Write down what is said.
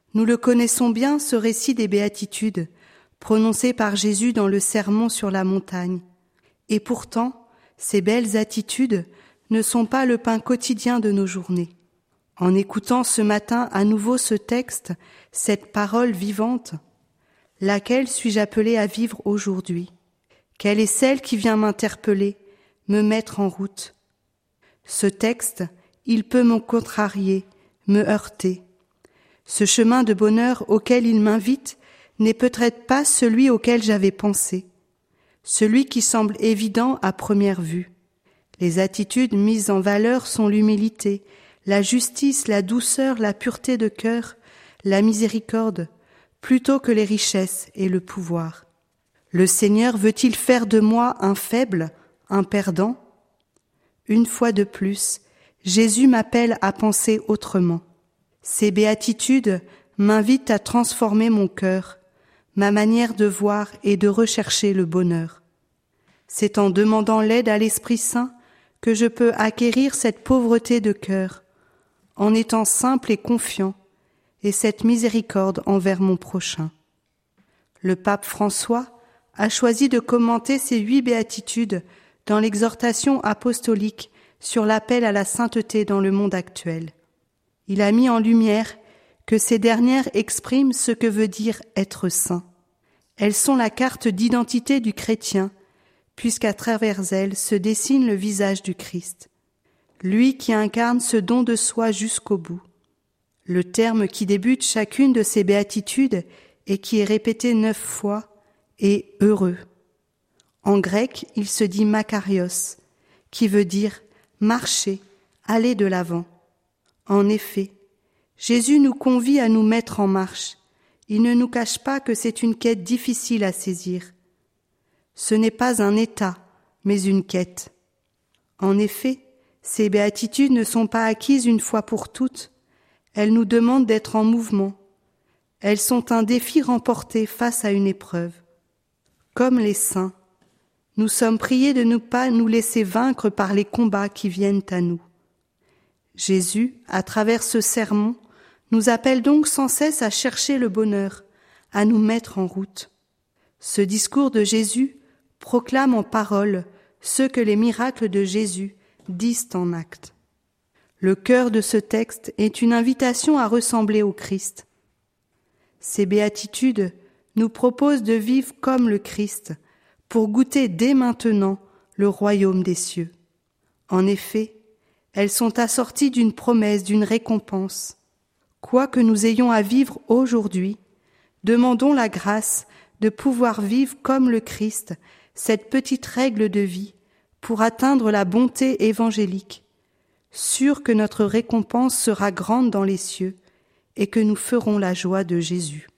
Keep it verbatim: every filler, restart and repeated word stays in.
Nous le connaissons bien, ce récit des béatitudes, prononcé par Jésus dans le sermon sur la montagne. Et pourtant, ces belles attitudes ne sont pas le pain quotidien de nos journées. En écoutant ce matin à nouveau ce texte, cette parole vivante, laquelle suis-je appelée à vivre aujourd'hui? Quelle est celle qui vient m'interpeller, me mettre en route? Ce texte, il peut me contrarier, me heurter. Ce chemin de bonheur auquel il m'invite n'est peut-être pas celui auquel j'avais pensé, celui qui semble évident à première vue. Les attitudes mises en valeur sont l'humilité, la justice, la douceur, la pureté de cœur, la miséricorde, plutôt que les richesses et le pouvoir. Le Seigneur veut-il faire de moi un faible, un perdant? Une fois de plus, Jésus m'appelle à penser autrement. Ces béatitudes m'invitent à transformer mon cœur, ma manière de voir et de rechercher le bonheur. C'est en demandant l'aide à l'Esprit Saint que je peux acquérir cette pauvreté de cœur, en étant simple et confiant, et cette miséricorde envers mon prochain. Le pape François a choisi de commenter ces huit béatitudes dans l'exhortation apostolique sur l'appel à la sainteté dans le monde actuel. Il a mis en lumière que ces dernières expriment ce que veut dire être saint. Elles sont la carte d'identité du chrétien, puisqu'à travers elles se dessine le visage du Christ, lui qui incarne ce don de soi jusqu'au bout. Le terme qui débute chacune de ces béatitudes et qui est répété neuf fois est « heureux ». En grec, il se dit « makarios », qui veut dire « marcher, aller de l'avant ». En effet, Jésus nous convie à nous mettre en marche. Il ne nous cache pas que c'est une quête difficile à saisir. Ce n'est pas un état, mais une quête. En effet, ces béatitudes ne sont pas acquises une fois pour toutes. Elles nous demandent d'être en mouvement. Elles sont un défi remporté face à une épreuve. Comme les saints, nous sommes priés de ne pas nous laisser vaincre par les combats qui viennent à nous. Jésus, à travers ce sermon, nous appelle donc sans cesse à chercher le bonheur, à nous mettre en route. Ce discours de Jésus proclame en parole ce que les miracles de Jésus disent en actes. Le cœur de ce texte est une invitation à ressembler au Christ. Ces béatitudes nous proposent de vivre comme le Christ pour goûter dès maintenant le royaume des cieux. En effet, elles sont assorties d'une promesse, d'une récompense. Quoi que nous ayons à vivre aujourd'hui, demandons la grâce de pouvoir vivre comme le Christ cette petite règle de vie pour atteindre la bonté évangélique, sûr que notre récompense sera grande dans les cieux et que nous ferons la joie de Jésus.